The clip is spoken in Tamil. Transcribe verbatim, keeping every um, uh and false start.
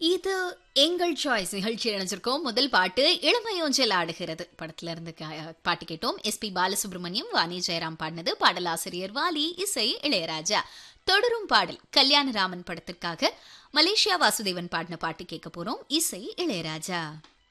இது எங்கள் சாய்ஸ் நிகழ்ச்சி இணைஞ்சிருக்கோம். முதல் பாட்டு இளமையோஞ்சல் ஆடுகிறது படத்துல இருந்து கா- பாட்டு கேட்டோம். எஸ் பி பாலசுப்ரமணியம், வாணி ஜெயராம் பாடினது. பாடலாசிரியர் வாலி, இசை இளையராஜா. தொடரும் பாடல் கல்யாணராமன் படத்திற்காக மலேசியா வாசுதேவன் பாடின பாட்டு கேட்க போறோம். இசை இளையராஜா.